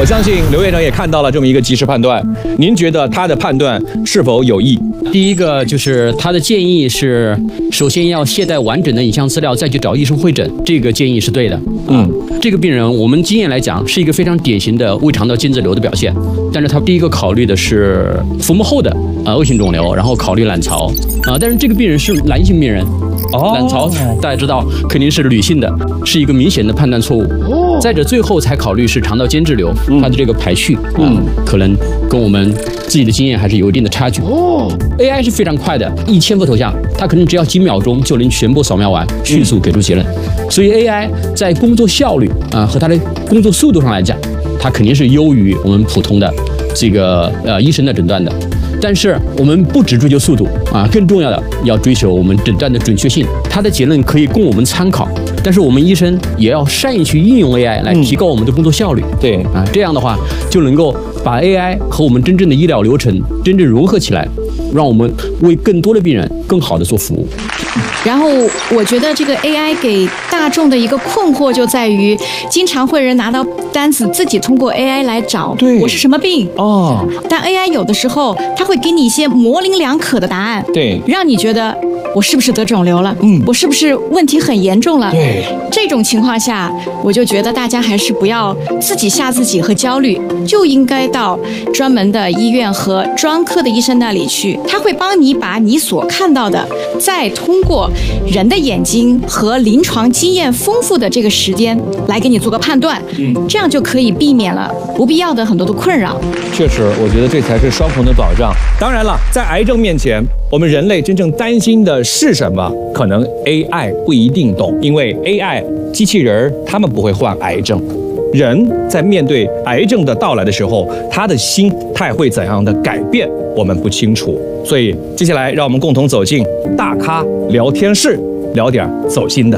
我相信刘院长也看到了这么一个及时判断，您觉得他的判断是否有益？ 第一个就是他的建议是，首先要携带完整的影像资料再去找医生会诊，这个建议是对的。这个病人我们经验来讲是一个非常典型的胃肠道间质瘤的表现，但是他第一个考虑的是腹膜后的恶性肿瘤，然后考虑卵巢但是这个病人是男性病人。卵巢大家知道肯定是女性的，是一个明显的判断错误。再者最后才考虑是肠道间质瘤，它的这个排序可能跟我们自己的经验还是有一定的差距。AI 是非常快的，1000幅头像，它可能只要几秒钟就能全部扫描完，迅速给出结论。所以 AI 在工作效率和它的工作速度上来讲，它肯定是优于我们普通的这个医生的诊断的。但是我们不只追求速度更重要的要追求我们诊断的准确性。它的结论可以供我们参考，但是我们医生也要善于去应用 AI 来提高我们的工作效率。 对这样的话就能够把 AI 和我们真正的医疗流程真正融合起来，让我们为更多的病人更好的做服务。 然后我觉得这个 AI 给大众的一个困惑就在于，经常会人拿到单子自己通过 AI 来找我是什么病但 AI 有的时候它会给你一些模棱两可的答案， 对， 让你觉得我是不是得肿瘤了？我是不是问题很严重了？ 对， 这种情况下，我就觉得大家还是不要自己吓自己和焦虑，就应该到专门的医院和专科的医生那里去，他会帮你把你所看到的，再通过人的眼睛和临床经验丰富的这个时间来给你做个判断，这样就可以避免了不必要的很多的困扰。 确实，我觉得这才是双重的保障。当然了，在癌症面前，我们人类真正担心的是什么？可能 AI 不一定懂，因为 AI 机器人他们不会患癌症。人在面对癌症的到来的时候，他的心态会怎样的改变，我们不清楚。所以接下来让我们共同走进大咖聊天室，聊点走心的。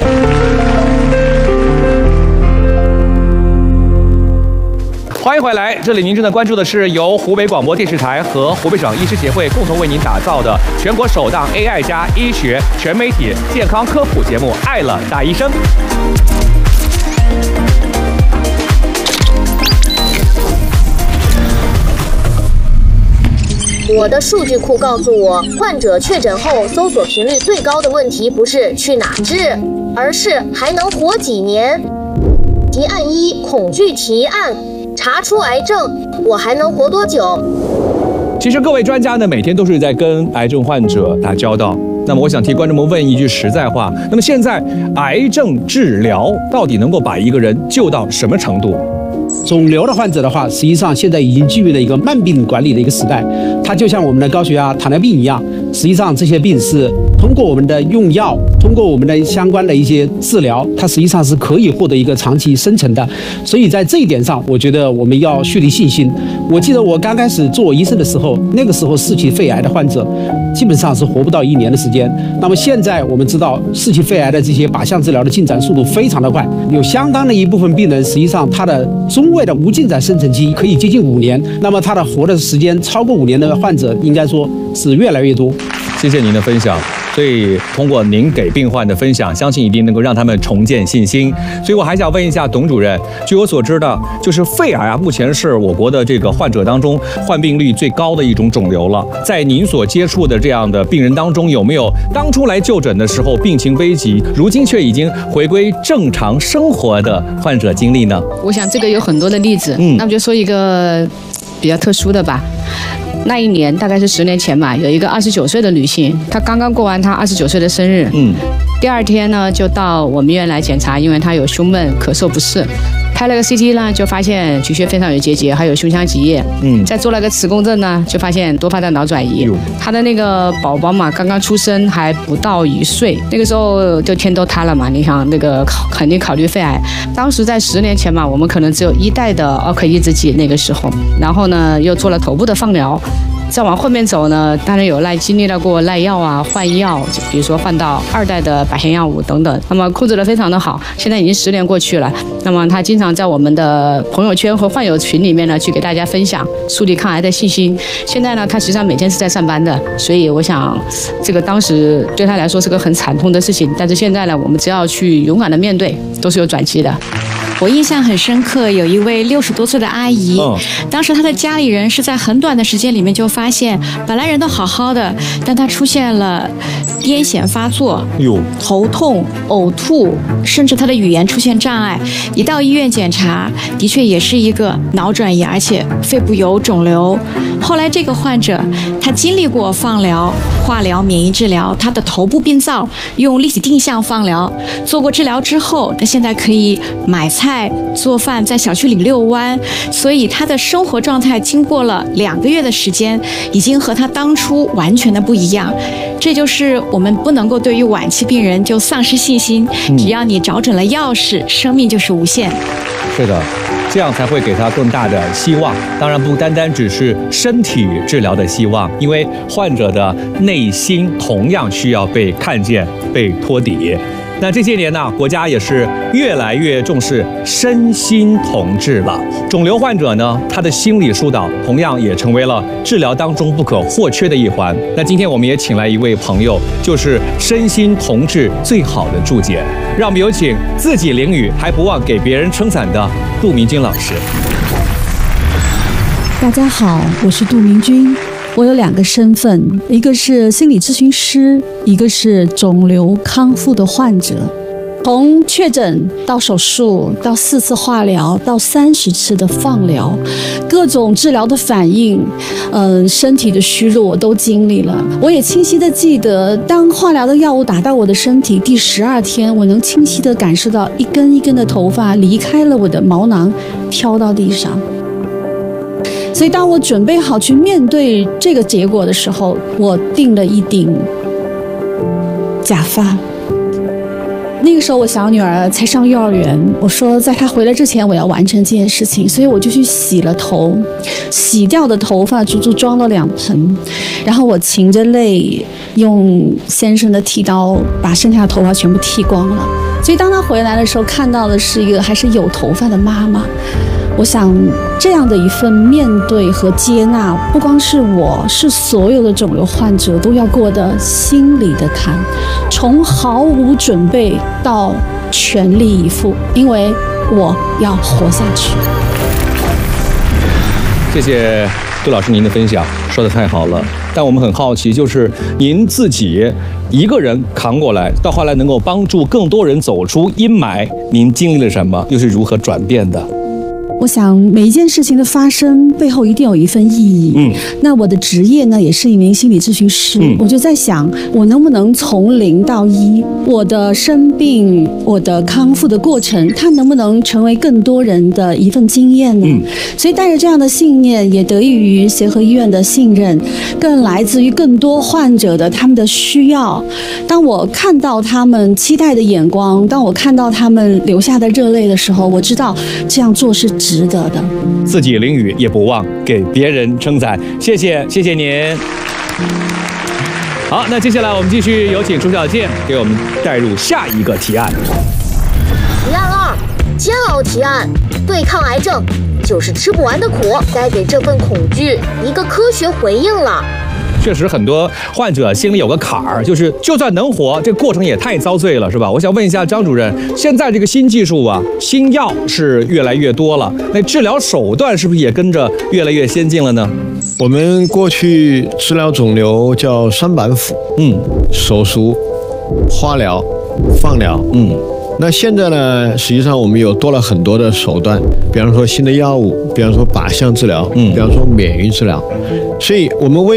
欢迎回来，这里您正在关注的是由湖北广播电视台和湖北省医师协会共同为您打造的全国首档 AI 加医学全媒体健康科普节目《爱了大医生》。 我的数据库告诉我，患者确诊后搜索频率最高的问题不是去哪治，而是还能活几年。提案一：恐惧提案。查出癌症，我还能活多久？ 其实各位专家呢，每天都是在跟癌症患者打交道。那么我想替观众们问一句实在话，那么现在癌症治疗到底能够把一个人救到什么程度？ 肿瘤的患者的话，实际上现在已经进入了一个慢病管理的一个时代，它就像我们的高血压、糖尿病一样，实际上这些病是通过我们的用药，通过我们的相关的一些治疗，它实际上是可以获得一个长期生存的。所以在这一点上，我觉得我们要树立信心。我记得我刚开始做医生的时候，那个时候4期肺癌的患者基本上是活不到1年的时间。那么现在我们知道4期肺癌的这些靶向治疗的进展速度非常的快，有相当的一部分病人实际上他的中位的无进展生存期可以接近5年，那么他的活的时间超过5年的患者应该说是越来越多。 谢谢您的分享。所以通过您给病患的分享，相信一定能够让他们重建信心。所以我还想问一下董主任，据我所知的，就是肺癌目前是我国的这个患者当中患病率最高的一种肿瘤了。在您所接触的这样的病人当中，有没有当初来就诊的时候病情危急，如今却已经回归正常生活的患者经历呢？ 我想这个有很多的例子，那我就说一个比较特殊的吧。那一年大概是10年前吧，有一个29岁的女性，她刚刚过完她29岁的生日，第二天呢就到我们医院来检查，因为她有胸闷、咳嗽不适，拍了个 CT 呢就发现局穴非常有结节，还有胸腔积液，再做了个磁共振呢，就发现多发的脑转移。她的那个宝宝嘛，刚刚出生还不到1岁，那个时候就天都塌了嘛，你想那个肯定考虑肺癌。当时在10年前嘛，我们可能只有1代的奥克抑制剂那个时候，然后呢又做了头部的放疗。再往后面走呢，当然有经历了过赖药啊、换药，比如说换到2代的靶向药物等等，那么控制得非常的好。现在已经10年过去了，那么他经常在我们的朋友圈和患友群里面呢，去给大家分享树立抗癌的信心。现在呢，他实际上每天是在上班的，所以我想这个当时对他来说是个很惨痛的事情，但是现在呢，我们只要去勇敢的面对，都是有转机的。 我印象很深刻，有一位60多岁的阿姨，当时她的家里人是在很短的时间里面就发现，本来人都好好的，但她出现了癫痫发作、头痛、呕吐，甚至她的语言出现障碍。一到医院检查，的确也是一个脑转移，而且肺部有肿瘤。后来这个患者他经历过放疗、化疗、免疫治疗，他的头部病灶用立体定向放疗做过治疗之后，他现在可以买菜做饭，在小区里遛弯，所以他的生活状态经过了2个月的时间，已经和他当初完全的不一样。这就是我们不能够对于晚期病人就丧失信心，只要你找准了钥匙，生命就是无限。 是的，这样才会给他更大的希望。当然不单单只是身体治疗的希望，因为患者的内心同样需要被看见、被托底。那这些年呢，国家也是越来越重视身心同治了。肿瘤患者呢，他的心理疏导同样也成为了治疗当中不可或缺的一环。那今天我们也请来一位朋友，就是身心同治最好的注解。让我们有请自己淋雨还不忘给别人撑伞的杜明君老师。 大家好，我是杜明君。我有2个身份，一个是心理咨询师，一个是肿瘤康复的患者。从确诊到手术，到4次化疗，到30次的放疗，各种治疗的反应，身体的虚弱我都经历了。我也清晰的记得，当化疗的药物打到我的身体第12天，我能清晰的感受到一根一根的头发离开了我的毛囊，飘到地上。所以当我准备好去面对这个结果的时候，我订了一顶假发。那个时候我小女儿才上幼儿园，我说在她回来之前我要完成这件事情，所以我就去洗了头，洗掉的头发足足装了2盆，然后我噙着泪用先生的剃刀把剩下的头发全部剃光了。所以当她回来的时候，看到的是一个还是有头发的妈妈。我想这样的一份面对和接纳，不光是我，是所有的肿瘤患者都要过的心理的坎，从毫无准备到全力以赴，因为我要活下去。 谢谢杜老师您的分享，说得太好了。但我们很好奇，就是您自己一个人扛过来，到后来能够帮助更多人走出阴霾，您经历了什么，又是如何转变的？ 我想每一件事情的发生背后一定有一份意义。那我的职业呢，也是一名心理咨询师。我就在想，我能不能从0到1，我的生病，我的康复的过程，它能不能成为更多人的一份经验呢？所以带着这样的信念，也得益于协和医院的信任，更来自于更多患者的他们的需要。当我看到他们期待的眼光，当我看到他们流下的热泪的时候，我知道这样做是值得的。 自己淋雨也不忘给别人撑伞，谢谢您。好，那接下来我们继续有请朱小健给我们带入下一个提案。 提案2：煎熬提案。对抗癌症就是吃不完的苦，该给这份恐惧一个科学回应了。 确实，很多患者心里有个坎儿，就是就算能活，这过程也太遭罪了，是吧？我想问一下张主任，现在这个新技术啊，新药是越来越多了，那治疗手段是不是也跟着越来越先进了呢？ 我们过去治疗肿瘤叫3板斧，手术、化疗、放疗，那现在呢，实际上我们有多了很多的手段，比方说新的药物，比方说靶向治疗，比方说免疫治疗，所以我们为